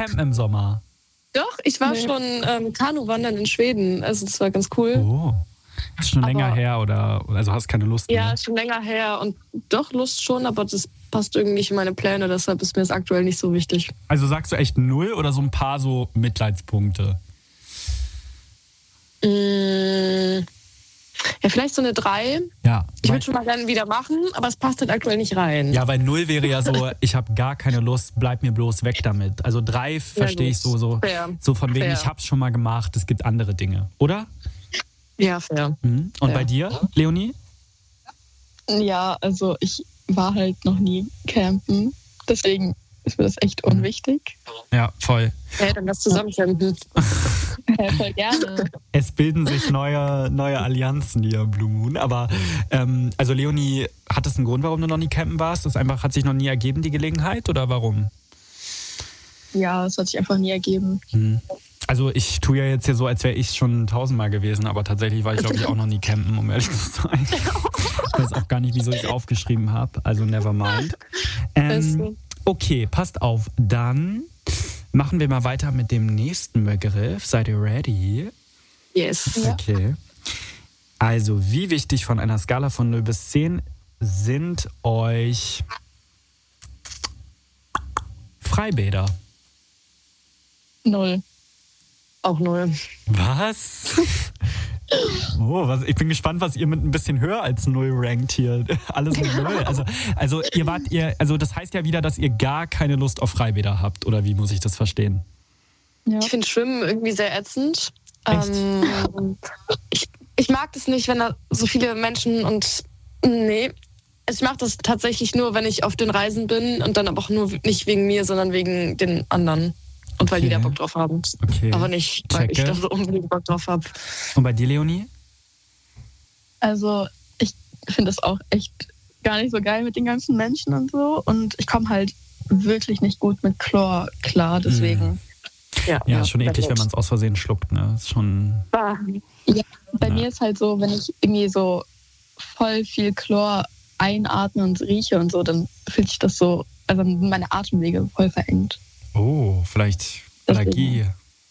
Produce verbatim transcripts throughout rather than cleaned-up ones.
campen im Sommer? Doch, ich war Nee. schon ähm, Kanu-wandern in Schweden. Also das war ganz cool. Oh. Ist schon Aber- länger her oder also hast keine Lust Ja, mehr? ist schon länger her und doch Lust schon, aber das passt irgendwie nicht in meine Pläne, deshalb ist mir das aktuell nicht so wichtig. Also sagst du echt null oder so ein paar so Mitleidspunkte? Mm, ja, vielleicht so eine drei. Ja. Ich weil, würde schon mal gerne wieder machen, aber es passt halt aktuell nicht rein. ja, weil null wäre ja so, ich habe gar keine Lust, bleib mir bloß weg damit. Also drei verstehe ich so, so, Fair. so von wegen, Fair. ich hab's schon mal gemacht, es gibt andere Dinge, oder? Ja, fair. Mhm. Und Ja. bei dir, Leonie? Ja, also ich war halt noch nie campen. Deswegen ist mir das echt unwichtig. Ja, voll. Hey, dann lass zusammen campen. Ja, voll gerne. Es bilden sich neue, neue Allianzen hier, Blue Moon. Aber ähm, also Leonie, hat das einen Grund, warum du noch nie campen warst? Das einfach hat sich noch nie ergeben, die Gelegenheit, oder warum? Ja, es hat sich einfach nie ergeben. Hm. Also ich tue ja jetzt hier so, als wäre ich schon tausendmal gewesen, aber tatsächlich war ich, glaube ich, auch noch nie campen, um ehrlich zu sein. Ich weiß auch gar nicht, wieso ich es aufgeschrieben habe. Also never mind. Ähm, okay, passt auf. Dann machen wir mal weiter mit dem nächsten Begriff. Seid ihr ready? Yes. Ja. Okay. Also, wie wichtig von einer Skala von null bis zehn sind euch Freibäder? Null. Auch null. Was? Oh, was? Ich bin gespannt, was ihr mit ein bisschen höher als null rankt hier. Alles mit null. Also, also ihr wart ihr, also das heißt ja wieder, dass ihr gar keine Lust auf Freibäder habt, oder wie muss ich das verstehen? Ja. Ich finde Schwimmen irgendwie sehr ätzend. Echt? Ähm, ich, ich mag das nicht, wenn da so viele Menschen und nee. Ich mache das tatsächlich nur, wenn ich auf den Reisen bin und dann aber auch nur nicht wegen mir, sondern wegen den anderen. Und weil die Okay. da Bock drauf haben. Okay. Aber nicht, weil ich Checke. da so unbedingt Bock drauf habe. Und bei dir, Leonie? Also ich finde es auch echt gar nicht so geil mit den ganzen Menschen und so. Und ich komme halt wirklich nicht gut mit Chlor klar, deswegen. Ja, ist schon eklig, wenn man es aus Versehen schluckt, ne? Ist schon. Ah, Bei Ja. mir ist halt so, wenn ich irgendwie so voll viel Chlor einatme und rieche und so, dann fühlt sich das so, also meine Atemwege voll verengt. Oh, vielleicht Deswegen. Allergie.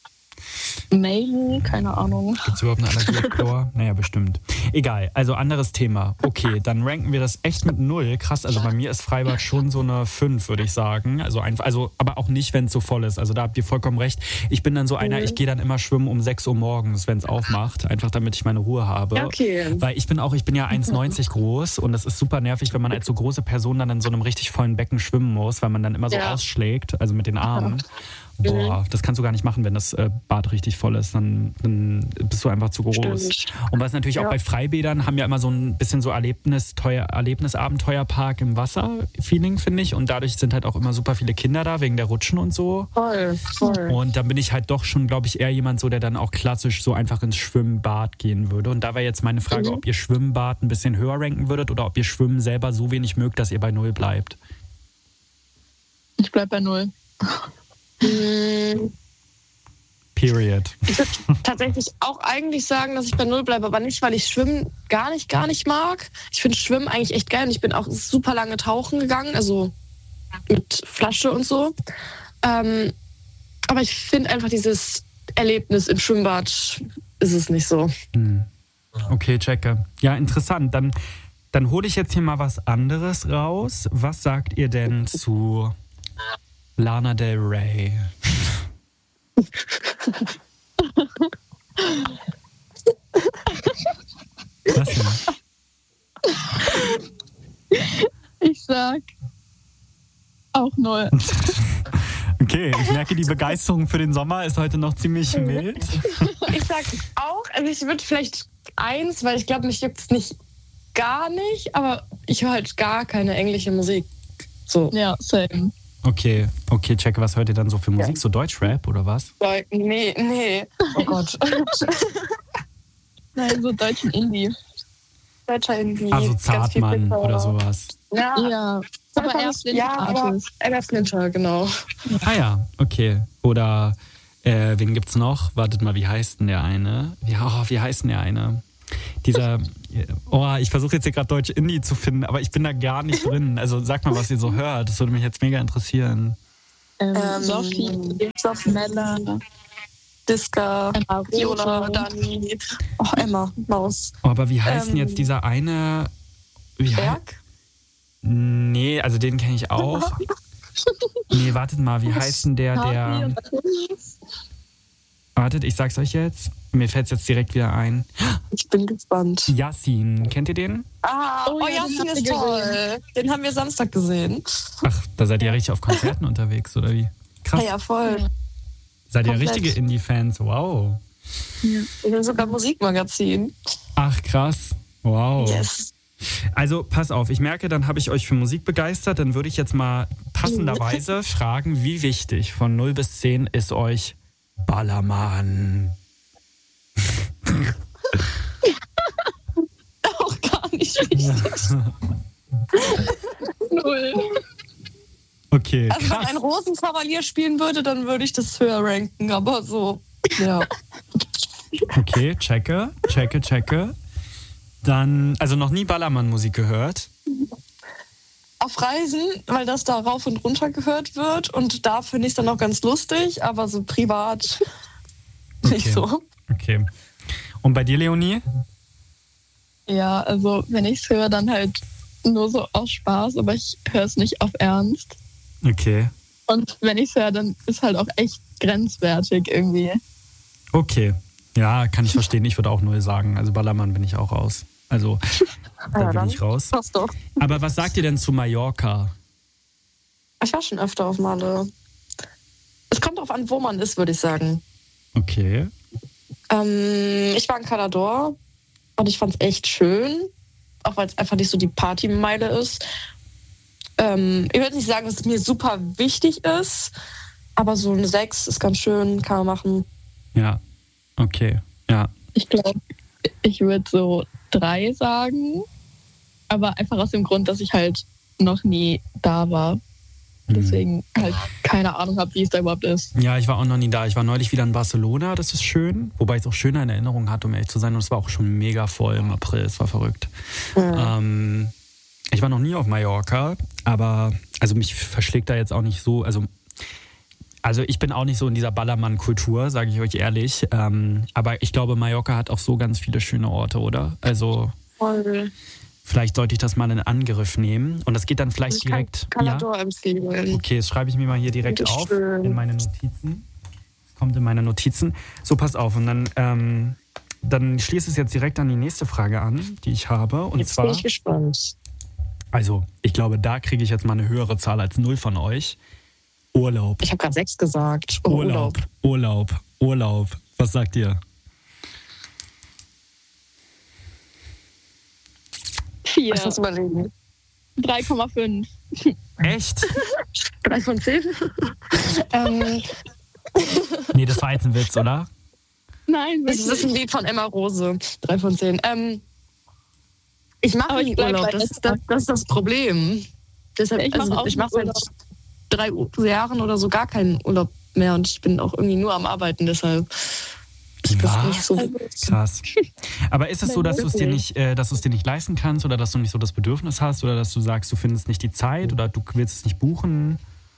Maybe, keine Ahnung. Gibt es überhaupt eine Allergie auf Chlor? Naja, bestimmt. Egal, also anderes Thema. Okay, dann ranken wir das echt mit null. Krass, also bei mir ist Freibad schon so eine fünf, würde ich sagen. Also einfach, also, aber auch nicht, wenn es so voll ist. Also da habt ihr vollkommen recht. Ich bin dann so einer, ich gehe dann immer schwimmen um sechs Uhr morgens, wenn es aufmacht. Einfach damit ich meine Ruhe habe. ja, okay. Weil ich bin auch, ich bin ja eins neunzig groß und das ist super nervig, wenn man als so große Person dann in so einem richtig vollen Becken schwimmen muss, weil man dann immer so Ja. ausschlägt, also mit den Armen. Boah, das kannst du gar nicht machen, wenn das äh, Bad richtig voll ist. Dann, dann bist du einfach zu groß. Stimmt. Und was natürlich auch Ja. bei Freibädern haben ja immer so ein bisschen so Erlebnis, teuer, Erlebnis-Abenteuerpark im Wasser-Feeling, finde ich. Und dadurch sind halt auch immer super viele Kinder da, wegen der Rutschen und so. Voll, voll. Und dann bin ich halt doch schon, glaube ich, eher jemand so, der dann auch klassisch so einfach ins Schwimmbad gehen würde. Und da wäre jetzt meine Frage, Mhm. ob ihr Schwimmbad ein bisschen höher ranken würdet oder ob ihr Schwimmen selber so wenig mögt, dass ihr bei null bleibt. Ich bleib bei null. Mm, Period. Ich würde tatsächlich auch eigentlich sagen, dass ich bei null bleibe, aber nicht, weil ich Schwimmen gar nicht, gar nicht mag. Ich finde Schwimmen eigentlich echt geil und ich bin auch super lange tauchen gegangen, also mit Flasche und so. Ähm, aber ich finde einfach dieses Erlebnis im Schwimmbad ist es nicht so. Hm. Okay, checke. Ja, interessant. Dann, dann hole ich jetzt hier mal was anderes raus. Was sagt ihr denn zu Lana Del Rey? Was denn? Ich sag auch null. Okay, ich merke, die Begeisterung für den Sommer ist heute noch ziemlich mild. Ich sag auch, also ich würde vielleicht eins, weil ich glaube, mich juckt es nicht gar nicht, aber ich höre halt gar keine englische Musik. So. Ja, same. Okay, okay, checke, was hört ihr dann so für Musik? So Deutschrap oder was? Nee, nee. Oh Gott. Nein, so deutschen Indie. Deutscher Indie. Also ganz viel Zartmann Pfeffer. oder sowas. Ja, Ja, aber aber erst ja, aber Artist. Ella Flinter, genau. Ah ja, okay. Oder äh, wen gibt's noch? Wartet mal, wie heißt denn der eine? Ja, oh, wie heißt denn der eine? Dieser, oh, ich versuche jetzt hier gerade Deutsch Indie zu finden, aber ich bin da gar nicht drin. Also sag mal, was ihr so hört. Das würde mich jetzt mega interessieren. Ähm, Ähm, Sophie, Sophie, Mella, Diska, Emma, Viola, Rosa. Dani. Oh, Emma, Maus. Oh, aber wie heißt denn Ähm, jetzt dieser eine... Wie hei- Berg? Nee, also den kenne ich auch. Nee, wartet mal, wie heißt denn der, Harvey der... und Achilles. Wartet, ich sag's euch jetzt. Mir fällt's jetzt direkt wieder ein. Ich bin gespannt. Yassin, kennt ihr den? Ah, Oh oh, ja, den Yassin habt ist ihr toll. Den haben wir Samstag gesehen. Ach, da seid ihr richtig auf Konzerten unterwegs, oder wie? Krass. Ja, ja, voll. Seid ihr komplett. richtige Indie-Fans? Wow. Wir sind sogar Musikmagazin. Ach, krass. Wow. Yes. Also, pass auf, ich merke, dann habe ich euch für Musik begeistert. Dann würde ich jetzt mal passenderweise fragen, wie wichtig von null bis zehn ist euch Ballermann? Auch gar nicht wichtig. Null. Okay, Also wenn krass. ein Rosenkavalier spielen würde, dann würde ich das höher ranken. Aber so, ja. Okay, checke, checke, checke. Dann, also noch nie Ballermann-Musik gehört. Auf Reisen, weil das da rauf und runter gehört wird. Und da finde ich es dann auch ganz lustig. Aber so privat nicht Okay. so. Okay. Und bei dir, Leonie? Ja, also wenn ich es höre, dann halt nur so aus Spaß, aber ich höre es nicht auf Ernst. Okay. Und wenn ich es höre, dann ist halt auch echt grenzwertig irgendwie. Okay. Ja, kann ich verstehen. Ich würde auch null sagen. Also Ballermann bin ich auch raus. Also, da Ja, bin dann ich raus. passt doch. Aber was sagt ihr denn zu Mallorca? Ich war schon öfter auf Male. Es kommt darauf an, wo man ist, würde ich sagen. Okay. Ähm, ich war in Calador und ich fand es echt schön. Auch weil es einfach nicht so die Partymeile ist. Ähm, ich würde nicht sagen, dass es mir super wichtig ist. Aber so eine sechs ist ganz schön, kann man machen. Ja. Okay. Ja. Ich glaube, ich würde so drei sagen, aber einfach aus dem Grund, dass ich halt noch nie da war. Deswegen halt keine Ahnung habe, wie es da überhaupt ist. Ja, ich war auch noch nie da. Ich war neulich wieder in Barcelona, das ist schön. Wobei ich es auch schöner in Erinnerung hatte, um ehrlich zu sein. Und es war auch schon mega voll im April. Es war verrückt. Mhm. Ähm, ich war noch nie auf Mallorca, aber also mich verschlägt da jetzt auch nicht so. Also, also ich bin auch nicht so in dieser Ballermann-Kultur, sage ich euch ehrlich. Ähm, aber ich glaube, Mallorca hat auch so ganz viele schöne Orte, oder? Also Voll. vielleicht sollte ich das mal in Angriff nehmen. Und das geht dann vielleicht Ich kann direkt. Calador empfehlen. Okay, das schreibe ich mir mal hier direkt Richtig auf schön. in meine Notizen. Das kommt in meine Notizen. So, pass auf. Und dann, ähm, dann schließe es jetzt direkt an die nächste Frage an, die ich habe. Und Jetzt zwar, bin ich gespannt. also, ich glaube, da kriege ich jetzt mal eine höhere Zahl als null von euch. Urlaub. Ich habe gerade sechs gesagt. Oh, Urlaub. Urlaub. Urlaub. Was sagt ihr? Vier. Ich muss überlegen. drei Komma fünf. Echt? Drei von zehn? ähm, Nee, das war jetzt ein Witz, oder? Nein, das ist wirklich. ein Lied von Emma Rose. Drei von zehn. Ähm, ich mache Aber ich nie bleib Urlaub. bei Das, das, das ist das Problem. Deshalb, Ich mach also, auch ich nie mache seit Urlaub. drei U- Jahren oder so gar keinen Urlaub mehr und ich bin auch irgendwie nur am Arbeiten. Deshalb ist das Was? nicht so. Krass. Aber ist es so, dass du es dir nicht, äh, dass du es dir nicht leisten kannst oder dass du nicht so das Bedürfnis hast oder dass du sagst, du findest nicht die Zeit oder du willst es nicht buchen?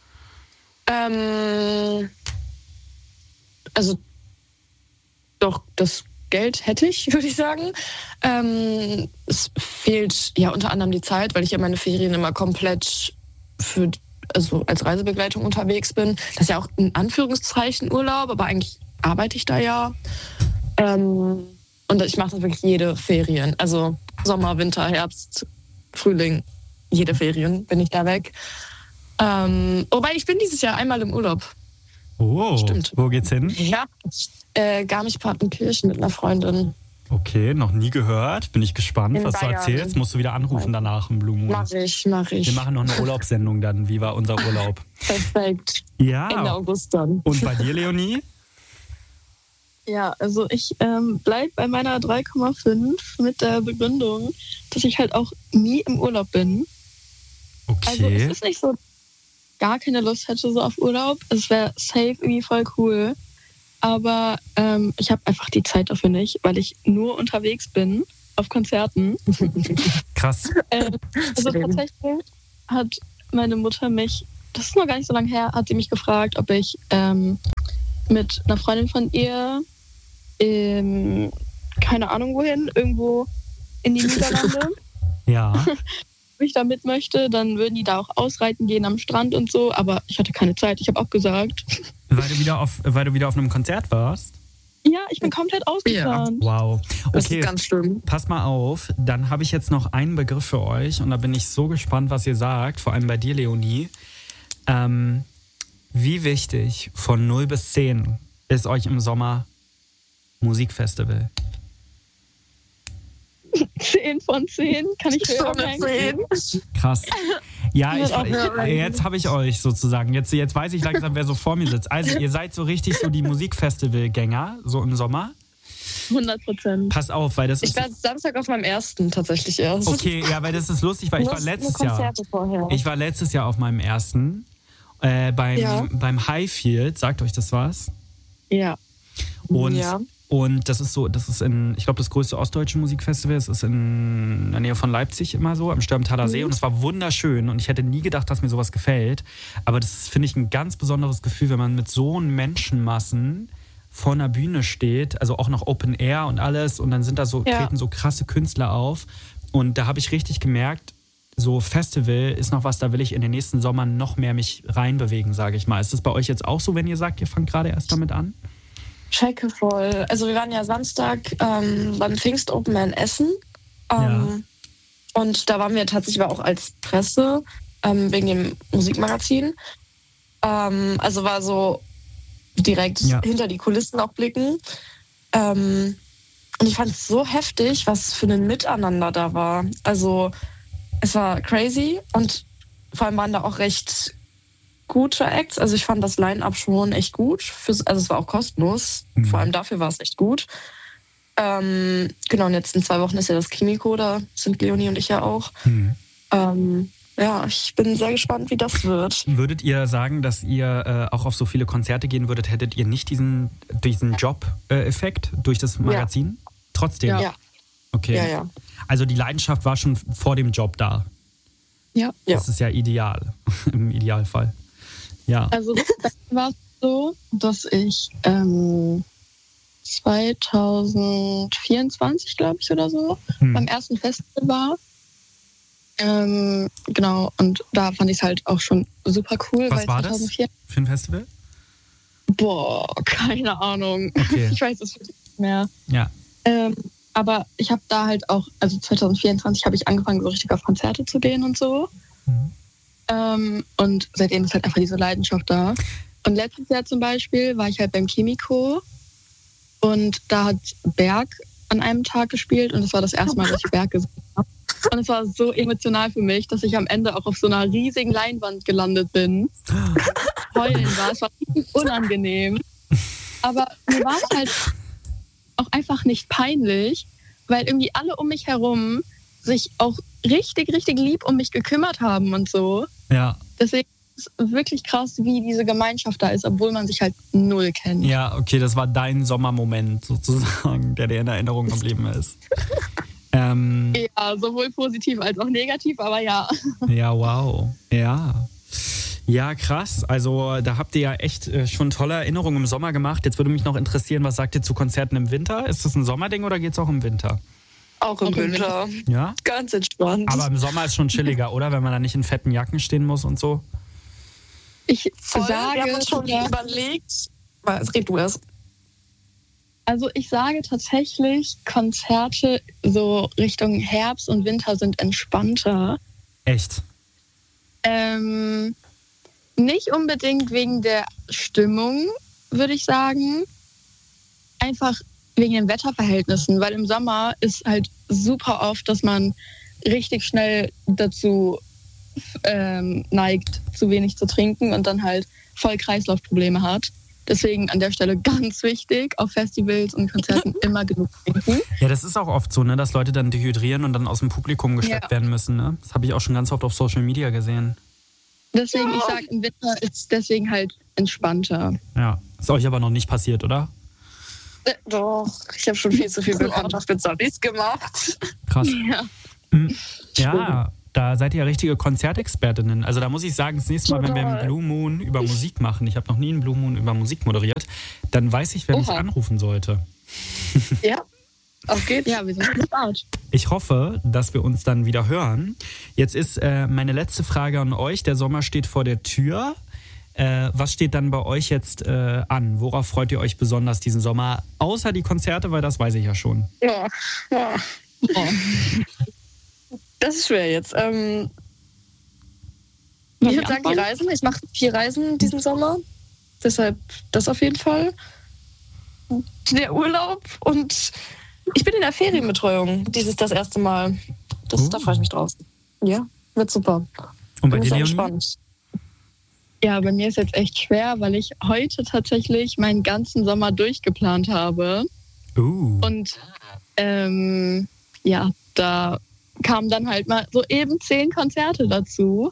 Ähm, also doch, das Geld hätte ich, würde ich sagen. Ähm, es fehlt ja unter anderem die Zeit, weil ich ja meine Ferien immer komplett für, also als Reisebegleitung unterwegs bin. Das ist ja auch in Anführungszeichen Urlaub, aber eigentlich arbeite ich da ja. Ähm, und ich mache das wirklich jede Ferien. Also Sommer, Winter, Herbst, Frühling, jede Ferien bin ich da weg. Ähm, wobei ich bin dieses Jahr einmal im Urlaub. Oh, Stimmt. wo geht's hin? Ja. Äh, Garmisch-Partenkirchen mit einer Freundin. Okay, noch nie gehört. Bin ich gespannt, In was Bayern. du erzählst. Musst du wieder anrufen danach im Blue Moon. Mach ich, mach ich. Wir machen noch eine Urlaubssendung dann. Wie war unser Urlaub? Perfekt. Ende Ja. August dann. Und bei dir, Leonie? Ja, also ich ähm, bleibe bei meiner drei Komma fünf mit der Begründung, dass ich halt auch nie im Urlaub bin. Also es Okay. ist nicht so, dass ich gar keine Lust hätte so auf Urlaub. Es wäre safe irgendwie voll cool. Aber ähm, ich habe einfach die Zeit dafür nicht, weil ich nur unterwegs bin auf Konzerten. Krass. Äh, also Leben. tatsächlich hat meine Mutter mich das ist noch gar nicht so lange her, hat sie mich gefragt, ob ich ähm, mit einer Freundin von ihr in, keine Ahnung wohin, irgendwo in die Niederlande, Ja. ob ich da mit möchte. Dann würden die da auch ausreiten gehen am Strand und so. Aber ich hatte keine Zeit. Ich habe auch gesagt. Weil du wieder auf, weil du wieder auf einem Konzert warst? Ja, ich bin komplett ausgeplant. Wow. Das Okay, ist ganz schlimm. pass mal auf. Dann habe ich jetzt noch einen Begriff für euch und da bin ich so gespannt, was ihr sagt. Vor allem bei dir, Leonie. Ähm, wie wichtig von null bis zehn ist euch im Sommer Musikfestival? zehn von zehn kann ich So hören. eine zehn. Krass. Ja, ich, auch ich, jetzt habe ich euch sozusagen. Jetzt, jetzt weiß ich langsam, wer so vor mir sitzt. Also ihr seid so richtig so die Musikfestival-Gänger, so im Sommer. hundert Prozent. Pass auf, weil das Ich ist... war Samstag auf meinem ersten tatsächlich erst. Okay, ja, weil das ist lustig, weil ich war letztes Nur Jahr... Konzerte vorher. Ich war letztes Jahr auf meinem ersten. Äh, beim, Ja. beim Highfield, sagt euch das was? Ja. Und, Ja. und das ist so, das ist in, ich glaube, das größte ostdeutsche Musikfestival. Es ist in der Nähe von Leipzig immer so, am Stürmtaler See. Mhm. Und es war wunderschön. Und ich hätte nie gedacht, dass mir sowas gefällt. Aber das ist, finde ich, ein ganz besonderes Gefühl, wenn man mit so einen Menschenmassen vor einer Bühne steht, also auch noch Open Air und alles. Und dann sind da so, Ja. treten so krasse Künstler auf. Und da habe ich richtig gemerkt, so Festival ist noch was, da will ich in den nächsten Sommern noch mehr mich reinbewegen, sage ich mal. Ist das bei euch jetzt auch so, wenn ihr sagt, ihr fangt gerade erst damit an? Checke voll. Also wir waren ja Samstag ähm, beim Pfingst Open Air in Essen. Ähm, Ja. Und da waren wir tatsächlich aber auch als Presse ähm, wegen dem Musikmagazin. Ähm, also war so direkt Ja. hinter die Kulissen auch blicken. Ähm, und ich fand es so heftig, was für ein Miteinander da war. Also es war crazy und vor allem waren da auch recht gute Acts. Also ich fand das Line-Up schon echt gut. Fürs, also es war auch kostenlos. Mhm. Vor allem dafür war es echt gut. Ähm, genau, und jetzt in zwei Wochen ist ja das Kimiko, da sind Leonie und ich ja auch. Hm. Ähm, ja, ich bin sehr gespannt, wie das wird. Würdet ihr sagen, dass ihr äh, auch auf so viele Konzerte gehen würdet, hättet ihr nicht diesen, diesen Job-Effekt durch das Magazin? Trotzdem? Ja. Ja, Okay. ja, ja. Also die Leidenschaft war schon vor dem Job da. Ja. Ja. Das ist ja ideal, im Idealfall. Ja. Also das war so, dass ich ähm, zwanzig vierundzwanzig, glaube ich, oder so, beim Hm. ersten Festival war. Ähm, genau, und da fand ich es halt auch schon super cool. Was weil war das zweitausendvier für ein Festival? Boah, keine Ahnung. Okay. Ich weiß es wirklich nicht mehr. Ja. Ähm, aber ich habe da halt auch, also zwanzig vierundzwanzig habe ich angefangen, so richtig auf Konzerte zu gehen und so. Mhm. Ähm, und seitdem ist halt einfach diese Leidenschaft da. Und letztes Jahr zum Beispiel war ich halt beim Kimiko und da hat Berg an einem Tag gespielt und das war das erste Mal, dass ich Berg gesehen habe. Und es war so emotional für mich, dass ich am Ende auch auf so einer riesigen Leinwand gelandet bin. Heulen war, es war richtig unangenehm. Aber mir war es halt auch einfach nicht peinlich, weil irgendwie alle um mich herum sich auch richtig, richtig lieb um mich gekümmert haben und so. Ja. Deswegen ist es wirklich krass, wie diese Gemeinschaft da ist, obwohl man sich halt null kennt. Ja, okay, das war dein Sommermoment sozusagen, der dir in Erinnerung geblieben ist. ähm, Ja, sowohl positiv als auch negativ, aber ja. ja, wow. Ja. Ja, krass. Also da habt ihr ja echt äh, schon tolle Erinnerungen im Sommer gemacht. Jetzt würde mich noch interessieren, was sagt ihr zu Konzerten im Winter? Ist das ein Sommerding oder geht's auch im Winter? Auch im Auch im Winter. Ja? Ganz entspannt. Aber im Sommer ist schon chilliger, oder? Wenn man da nicht in fetten Jacken stehen muss und so. Ich Voll, sage, wir haben uns schon ja, überlegt. Was, red du erst. also ich sage tatsächlich, Konzerte so Richtung Herbst und Winter sind entspannter. Echt? Ähm, nicht unbedingt wegen der Stimmung, würde ich sagen. Einfach wegen den Wetterverhältnissen, weil im Sommer ist halt super oft, dass man richtig schnell dazu ähm, neigt, zu wenig zu trinken und dann halt voll Kreislaufprobleme hat. Deswegen an der Stelle ganz wichtig, auf Festivals und Konzerten immer genug trinken. Ja, das ist auch oft so, ne, dass Leute dann dehydrieren und dann aus dem Publikum geschleppt Ja. werden müssen. Ne? Das habe ich auch schon ganz oft auf Social Media gesehen. Deswegen, Ja. ich sage, im Winter ist deswegen halt entspannter. Ja, ist euch aber noch nicht passiert, oder? Äh, doch, ich habe schon viel zu viel Bekanntschaft mit Sonnies gemacht. Krass. Ja. Hm. Ja, Da seid ihr ja richtige Konzertexpertinnen. Also da muss ich sagen, das nächste Mal, wenn wir einen Blue Moon über Musik machen, ich habe noch nie einen Blue Moon über Musik moderiert, dann weiß ich, wer mich Oha. anrufen sollte. Ja, auf geht's. Ja, wir sind gespannt. Ich hoffe, dass wir uns dann wieder hören. Jetzt ist äh, meine letzte Frage an euch. Der Sommer steht vor der Tür. Äh, was steht dann bei euch jetzt äh, an? Worauf freut ihr euch besonders diesen Sommer? Außer die Konzerte, weil das weiß ich ja schon. Ja, ja. Das ist schwer jetzt. Ähm, Soll ich ich würde sagen, die anfangen? Reisen. Ich mache vier Reisen diesen Sommer. Deshalb das auf jeden Fall. Der Urlaub und ich bin in der Ferienbetreuung. Dieses das erste Mal. Das, Oh. Da freue ich mich drauf. Ja, wird super. Und bei Bin dir, sehr Leonie? gespannt. Ja, bei mir ist jetzt echt schwer, weil ich heute tatsächlich meinen ganzen Sommer durchgeplant habe. Uh. Und ähm, ja, da kamen dann halt mal so eben zehn Konzerte dazu.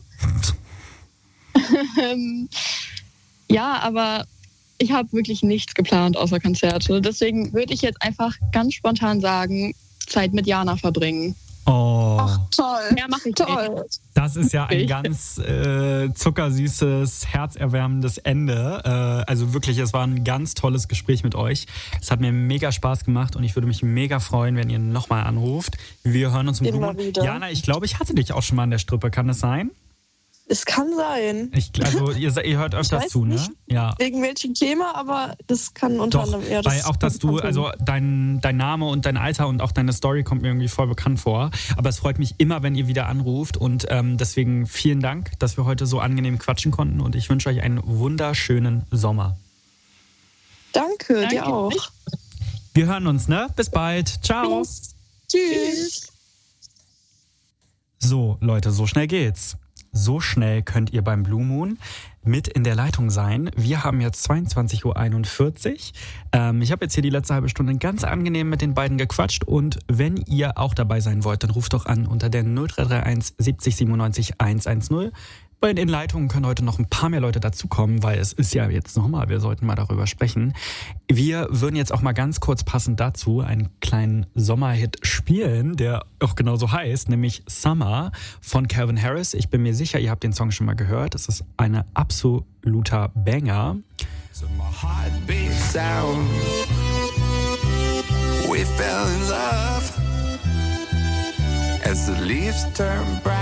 ähm, ja, aber ich habe wirklich nichts geplant außer Konzerte. Deswegen würde ich jetzt einfach ganz spontan sagen, Zeit mit Jana verbringen. Oh, Ach, toll. Mehr mache ich Toll. das ist ja ein Ich- ganz äh, zuckersüßes, herzerwärmendes Ende. Äh, also wirklich, es war ein ganz tolles Gespräch mit euch. Es hat mir mega Spaß gemacht und ich würde mich mega freuen, wenn ihr nochmal anruft. Wir hören uns im Immer Blumen. wieder. Jana, ich glaube, ich hatte dich auch schon mal an der Strippe. Kann das sein? Es kann sein. Ich, also ihr, se- ihr hört öfters weiß zu, ne? nicht. Ja. Wegen welchem Thema, aber das kann unter Doch, anderem eher weil auch, dass du, also dein, dein Name und dein Alter und auch deine Story kommt mir irgendwie voll bekannt vor. Aber es freut mich immer, wenn ihr wieder anruft und ähm, deswegen vielen Dank, dass wir heute so angenehm quatschen konnten und ich wünsche euch einen wunderschönen Sommer. Danke, Danke. dir auch. Wir hören uns, ne? Bis bald. Ciao. Tschüss. Tschüss. So, Leute, so schnell geht's. So schnell könnt ihr beim Blue Moon mit in der Leitung sein. Wir haben jetzt zweiundzwanzig Uhr einundvierzig. Ähm, ich habe jetzt hier die letzte halbe Stunde ganz angenehm mit den beiden gequatscht. Und wenn ihr auch dabei sein wollt, dann ruft doch an unter der null drei drei eins siebzig siebenundneunzig hundertzehn. Bei den Leitungen können heute noch ein paar mehr Leute dazukommen, weil es ist ja jetzt nochmal, wir sollten mal darüber sprechen. Wir würden jetzt auch mal ganz kurz passend dazu einen kleinen Sommerhit spielen, der auch genauso heißt, nämlich Summer von Calvin Harris. Ich bin mir sicher, ihr habt den Song schon mal gehört. Es ist ein absoluter Banger. So my heart beats sound. We fell in love as the leaves turn brown.